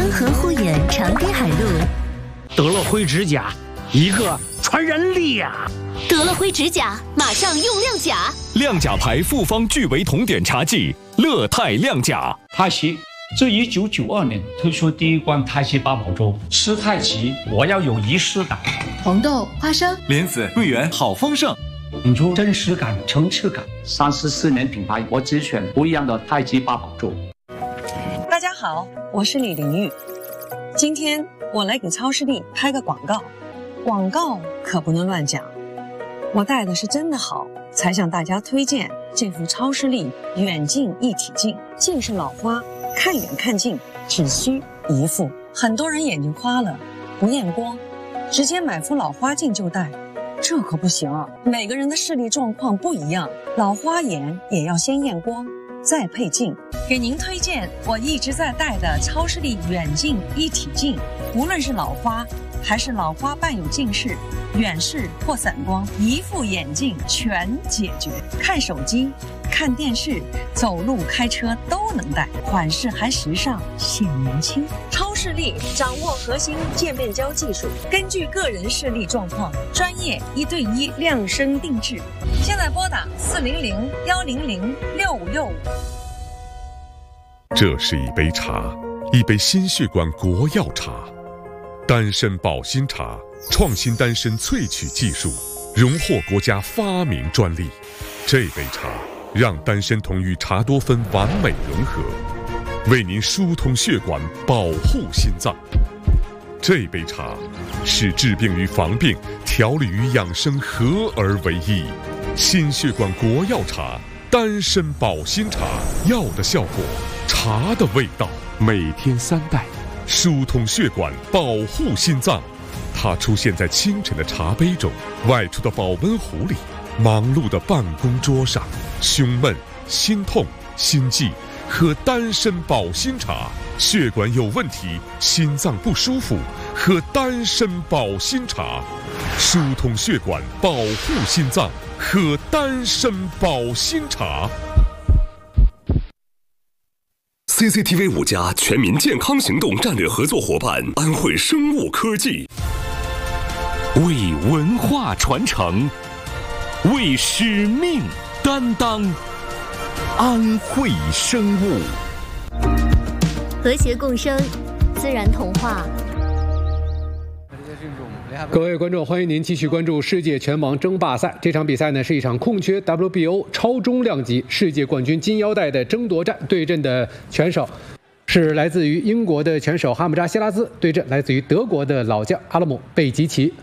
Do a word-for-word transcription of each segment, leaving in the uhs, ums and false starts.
安和护眼长堤海路。 得了灰指甲，一个传染力呀！ 得了灰指甲，马上用亮甲。 亮甲牌复方聚维酮碘茶剂，乐泰亮甲。 太极自一九九二年推出第一罐太极八宝粥，吃太极我要有仪式感。 红豆、花生、 莲子、桂圆，好丰盛。 引出真实感、层次感。三十四年品牌，我只选不一样的太极八宝粥。 大家好，我是李玲玉。今天我来给超视力拍个广告，广告可不能乱讲。我戴的是真的好，才向大家推荐这副超视力远近一体镜。近视老花，看远看近只需一副。很多人眼睛花了，不验光，直接买副老花镜就戴。这可不行啊！每个人的视力状况不一样，老花眼也要先验光，再配镜。给您推荐我一直在戴的超视力远近一体镜，无论是老花还是老花伴有近视、远视或散光，一副眼镜全解决。看手机、看电视、走路、开车都能戴，款式还时尚，显年轻。超视力掌握核心渐变焦技术，根据个人视力状况，专业一对一量身定制。现在拨打四零零幺零零六五六五。 这是一杯茶，一杯心血管国药茶，丹参保心茶，创新丹参萃取技术，荣获国家发明专利。这杯茶让丹参酮与茶多酚完美融合，为您疏通血管，保护心脏。这杯茶是治病与防病、调理与养生合而为一。心血管国药茶，丹参保心茶，药的效果，茶的味道，每天三袋，疏通血管，保护心脏。它出现在清晨的茶杯中，外出的保温壶里，忙碌的办公桌上。胸闷、心痛、心悸，喝丹参保心茶；血管有问题、心脏不舒服，喝丹参保心茶。疏通血管，保护心脏，喝丹参保心茶。 C C T V 五家全民健康行动战略合作伙伴安徽生物科技，为文化传承，为使命担当，安徽生物， 和谐共生，自然童话。 各位观众，欢迎您继续关注世界拳王争霸赛。这场比赛呢是一场空缺 W B O 超中量级世界冠军金腰带的争夺战，对阵的拳手是来自于英国的拳手哈姆扎谢拉兹，对阵来自于德国的老将阿拉姆贝吉奇。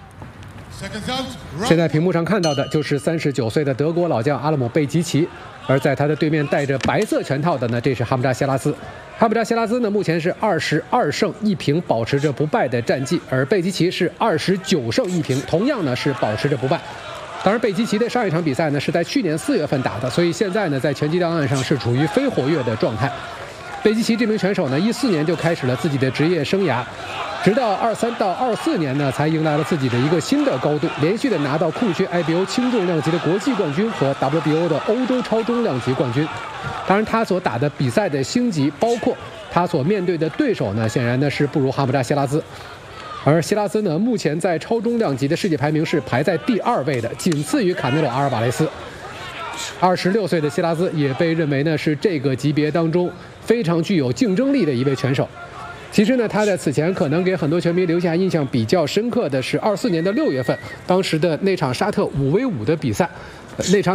现在屏幕上看到的就是三十九岁的德国老将阿拉姆贝吉奇，而在他的对面戴着白色拳套的呢，这是哈姆扎谢拉兹。哈姆扎谢拉兹呢，目前是二十二胜一平，保持着不败的战绩，而贝吉奇是二十九胜一平，同样呢是保持着不败。当然，贝吉奇的上一场比赛呢是在去年四月份打的，所以现在呢在拳击档案上是处于非活跃的状态。贝吉奇这名拳手呢，一四年就开始了自己的职业生涯，直到二三到二四年呢，才迎来了自己的一个新的高度，连续的拿到空缺 I B O 轻重量级的国际冠军和 W B O 的欧洲超中量级冠军。当然，他所打的比赛的星级，包括他所面对的对手呢，显然呢是不如哈姆扎谢拉兹。而希拉兹呢，目前在超中量级的世界排名是排在第二位的，仅次于卡内罗阿尔瓦雷斯。二十六岁的希拉兹也被认为呢是这个级别当中非常具有竞争力的一位拳手。其实呢，他在此前可能给很多球迷留下印象比较深刻的是二四年的六月份，当时的那场沙特五 v 五的比赛，那场。